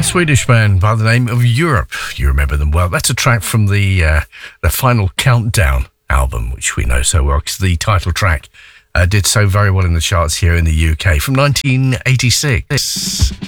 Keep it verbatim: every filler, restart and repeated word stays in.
Swedish band by the name of Europe. You remember them well. That's a track from the uh, the Final Countdown album, which we know so well because the title track uh, did so very well in the charts here in the U K from nineteen eighty-six.